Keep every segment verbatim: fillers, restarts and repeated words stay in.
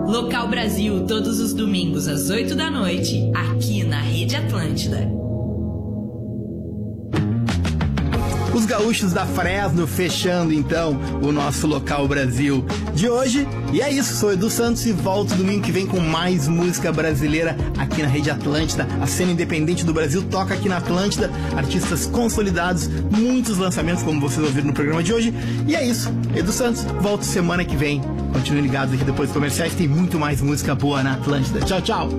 Local Brasil, todos os domingos às oito da noite, aqui na Rede Atlântida. Os gaúchos da Fresno fechando então o nosso Local Brasil de hoje. E é isso, sou Edu Santos e volto domingo que vem com mais música brasileira aqui na Rede Atlântida. A cena independente do Brasil toca aqui na Atlântida, artistas consolidados, muitos lançamentos como vocês ouviram no programa de hoje. E é isso, Edu Santos, volto semana que vem. Continuem ligados aqui depois dos comerciais, tem muito mais música boa na Atlântida. Tchau, tchau!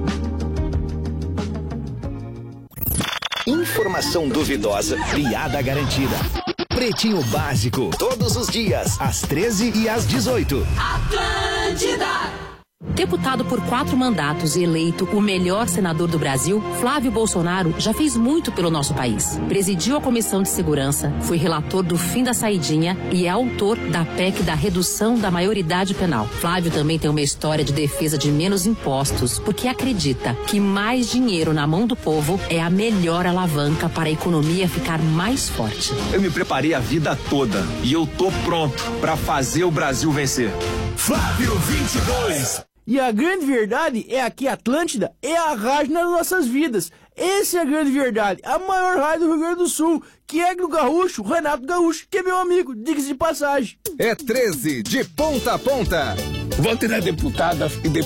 Informação duvidosa, piada garantida. Pretinho Básico, todos os dias, às treze e às dezoito. Atlântida! Deputado por quatro mandatos e eleito o melhor senador do Brasil, Flávio Bolsonaro já fez muito pelo nosso país. Presidiu a Comissão de Segurança, foi relator do fim da saidinha e é autor da P E C da redução da maioridade penal. Flávio também tem uma história de defesa de menos impostos, porque acredita que mais dinheiro na mão do povo é a melhor alavanca para a economia ficar mais forte. Eu me preparei a vida toda e eu tô pronto para fazer o Brasil vencer. Flávio vinte e dois. E a grande verdade é que Atlântida é a rádio nas nossas vidas. Essa é a grande verdade. A maior rádio do Rio Grande do Sul, que é do Gaúcho, Renato Gaúcho, que é meu amigo, diga-se de passagem. É treze de ponta a ponta. Vote na deputada e